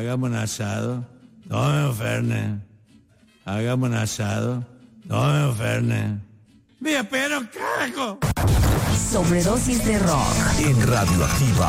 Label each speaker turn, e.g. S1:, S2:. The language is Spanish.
S1: Hagamos un asado. Tome Fernet. Hagamos un asado. Tome Fernet. ¡Mira, pero cago!
S2: Sobredosis de rock.
S3: En Radioactiva